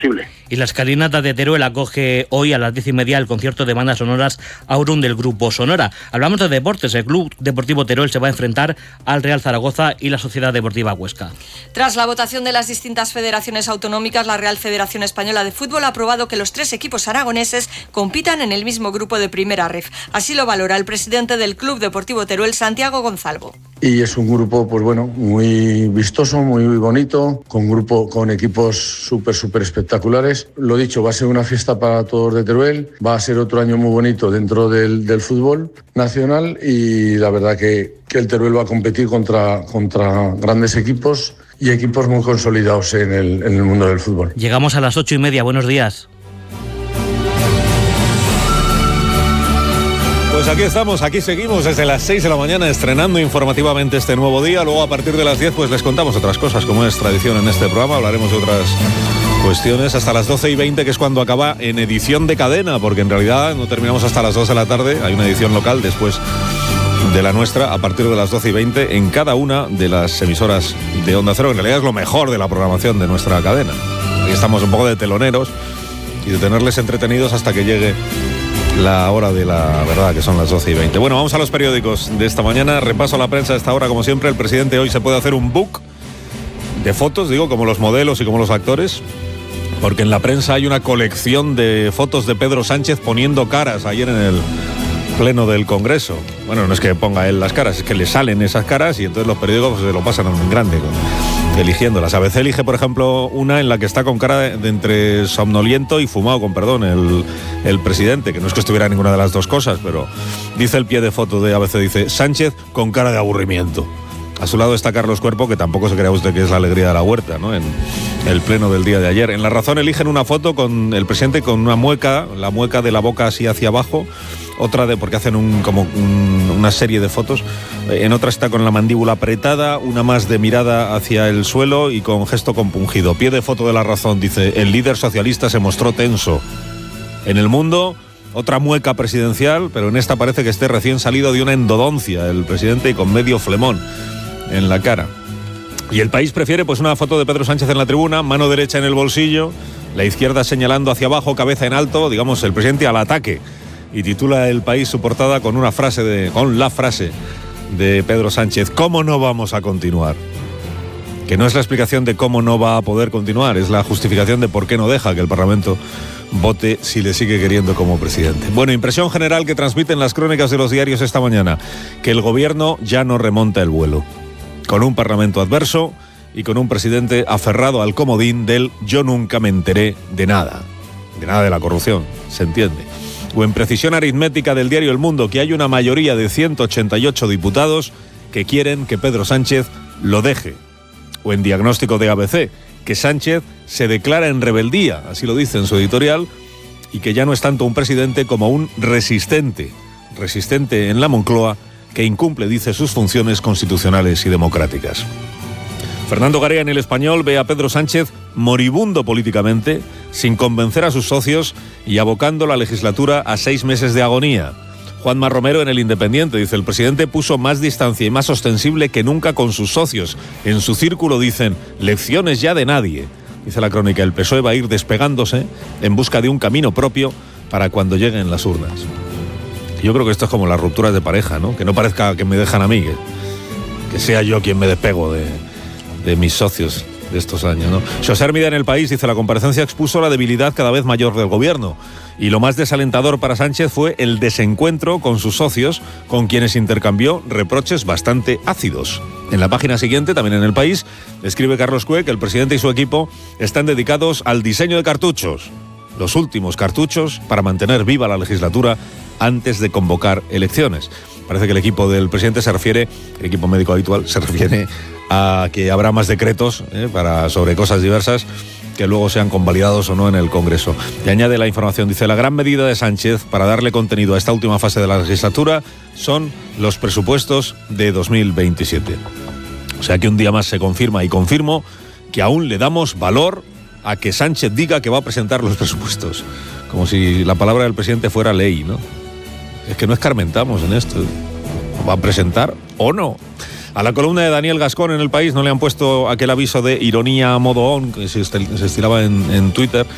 Y la escalinata de Teruel acoge hoy a las 10:30 el concierto de bandas sonoras Aurum del Grupo Sonora. Hablamos de deportes. El Club Deportivo Teruel se va a enfrentar al Real Zaragoza y la Sociedad Deportiva Huesca. Tras la votación de las distintas federaciones autonómicas, la Real Federación Española de Fútbol ha aprobado que los 3 equipos aragoneses compitan en el mismo grupo de Primera Ref. Así lo valora el presidente del Club Deportivo Teruel, Santiago Gonzalvo. Y es un grupo, pues bueno, muy vistoso, muy bonito, con equipos súper espectaculares. Lo dicho, va a ser una fiesta para todos de Teruel, va a ser otro año muy bonito dentro del fútbol nacional y la verdad que el Teruel va a competir contra grandes equipos y equipos muy consolidados en el mundo del fútbol. Llegamos a las 8:30, buenos días. Pues aquí estamos, aquí seguimos desde las 6 de la mañana estrenando informativamente este nuevo día. Luego a partir de las 10 pues les contamos otras cosas, como es tradición en este programa. Hablaremos de otras cuestiones hasta las 12:20, que es cuando acaba en edición de cadena, porque en realidad no terminamos hasta las 2 de la tarde. Hay una edición local después de la nuestra a partir de las 12:20 en cada una de las emisoras de Onda Cero. En realidad es lo mejor de la programación de nuestra cadena. Aquí estamos un poco de teloneros y de tenerles entretenidos hasta que llegue la hora de la verdad, que son las 12:20. Bueno, vamos a los periódicos de esta mañana. Repaso a la prensa a esta hora, como siempre. El presidente hoy se puede hacer un book de fotos, digo, como los modelos y como los actores, porque en la prensa hay una colección de fotos de Pedro Sánchez poniendo caras ayer en el pleno del Congreso. Bueno, no es que ponga él las caras, es que le salen esas caras y entonces los periódicos pues, se lo pasan en grande eligiéndolas. ABC elige, por ejemplo, una en la que está con cara de entre somnoliento y fumado, con perdón, el presidente, que no es que estuviera ninguna de las dos cosas, pero dice el pie de foto de ABC, dice Sánchez con cara de aburrimiento. A su lado está Carlos Cuerpo, que tampoco se crea usted que es la alegría de la huerta, ¿no? En el pleno del día de ayer. En La Razón eligen una foto con el presidente con una mueca, la mueca de la boca así hacia abajo, otra porque hacen una serie de fotos. En otra está con la mandíbula apretada, una más de mirada hacia el suelo y con gesto compungido. Pie de foto de La Razón, dice, el líder socialista se mostró tenso. En El Mundo, otra mueca presidencial, pero en esta parece que esté recién salido de una endodoncia el presidente y con medio flemón en la cara. Y El País prefiere pues una foto de Pedro Sánchez en la tribuna, mano derecha en el bolsillo, la izquierda señalando hacia abajo, cabeza en alto, digamos el presidente al ataque. Y titula El País su portada con la frase de Pedro Sánchez: ¿cómo no vamos a continuar? Que no es la explicación de cómo no va a poder continuar, es la justificación de por qué no deja que el Parlamento vote si le sigue queriendo como presidente. Bueno, impresión general que transmiten las crónicas de los diarios esta mañana, que el gobierno ya no remonta el vuelo, con un Parlamento adverso y con un presidente aferrado al comodín del yo nunca me enteré de nada de la corrupción, se entiende. O en precisión aritmética del diario El Mundo, que hay una mayoría de 188 diputados que quieren que Pedro Sánchez lo deje. O en diagnóstico de ABC, que Sánchez se declara en rebeldía, así lo dice en su editorial, y que ya no es tanto un presidente como un resistente en la Moncloa, que incumple, dice, sus funciones constitucionales y democráticas. Fernando Garea en El Español ve a Pedro Sánchez moribundo políticamente, sin convencer a sus socios y abocando la legislatura a 6 meses de agonía. Juanma Romero en El Independiente dice: el presidente puso más distancia y más ostensible que nunca con sus socios. En su círculo dicen: lecciones ya de nadie. Dice la crónica: el PSOE va a ir despegándose en busca de un camino propio para cuando lleguen las urnas. Yo creo que esto es como las rupturas de pareja, ¿no? Que no parezca que me dejan a mí, que sea yo quien me despego de mis socios de estos años, ¿no? José Hermida en El País dice: la comparecencia expuso la debilidad cada vez mayor del gobierno y lo más desalentador para Sánchez fue el desencuentro con sus socios, con quienes intercambió reproches bastante ácidos. En la página siguiente, también en El País, escribe Carlos Cue que el presidente y su equipo están dedicados al diseño de cartuchos, los últimos cartuchos para mantener viva la legislatura antes de convocar elecciones. Parece que el equipo del presidente el equipo médico habitual, se refiere a que habrá más decretos sobre cosas diversas que luego sean convalidados o no en el Congreso. Y añade la información, dice: la gran medida de Sánchez para darle contenido a esta última fase de la legislatura son los presupuestos de 2027. O sea que un día más se confirma y confirmo que aún le damos valor a que Sánchez diga que va a presentar los presupuestos. Como si la palabra del presidente fuera ley, ¿no? Es que no escarmentamos en esto. ¿Va a presentar o no? A la columna de Daniel Gascón en El País no le han puesto aquel aviso de ironía a modo on que se estilaba en Twitter,